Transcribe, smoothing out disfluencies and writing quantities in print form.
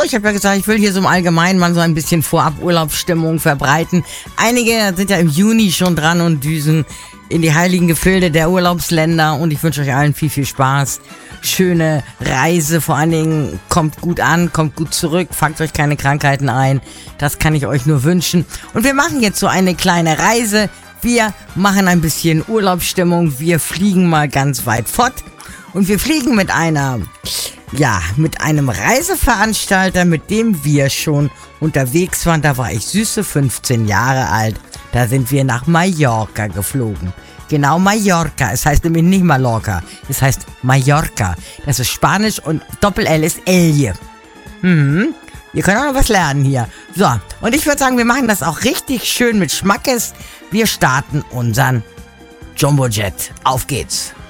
ich habe ja gesagt, ich will hier so im Allgemeinen mal so ein bisschen vorab Urlaubsstimmung verbreiten. Einige sind ja im Juni schon dran und düsen in die heiligen Gefilde der Urlaubsländer und ich wünsche euch allen viel, viel Spaß. Schöne Reise, vor allen Dingen kommt gut an, kommt gut zurück, fangt euch keine Krankheiten ein. Das kann ich euch nur wünschen. Und wir machen jetzt so eine kleine Reise. Wir machen ein bisschen Urlaubsstimmung. Wir fliegen mal ganz weit fort. Und wir fliegen mit einem Reiseveranstalter, mit dem wir schon unterwegs waren. Da war ich süße 15 Jahre alt. Da sind wir nach Mallorca geflogen. Genau, Mallorca. Es heißt nämlich nicht Mallorca. Es heißt Mallorca. Das ist Spanisch und Doppel-L ist Elje. Ihr könnt auch noch was lernen hier. So, und ich würde sagen, wir machen das auch richtig schön mit Schmackes. Wir starten unseren Jumbojet. Auf geht's.